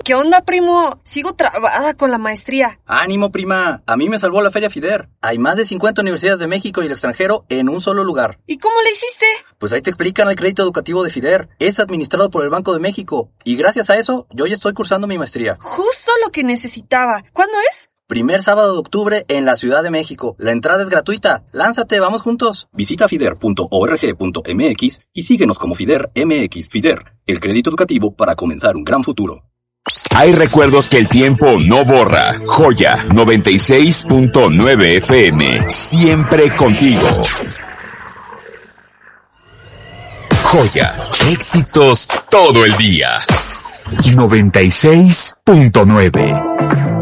¿Qué onda, primo? Sigo trabada con la maestría. ¡Ánimo, prima! A mí me salvó la Feria FIDER. Hay más de 50 universidades de México y el extranjero en un solo lugar. ¿Y cómo le hiciste? Pues ahí te explican el crédito educativo de FIDER. Es administrado por el Banco de México. Y gracias a eso, yo ya estoy cursando mi maestría. Justo lo que necesitaba. ¿Cuándo es? Primer sábado de octubre en la Ciudad de México. La entrada es gratuita. Lánzate, vamos juntos. Visita fider.org.mx y síguenos como FIDER MX. FIDER, el crédito educativo para comenzar un gran futuro. Hay recuerdos que el tiempo no borra. Joya 96.9 FM. Siempre contigo. Joya. Éxitos todo el día. 96.9.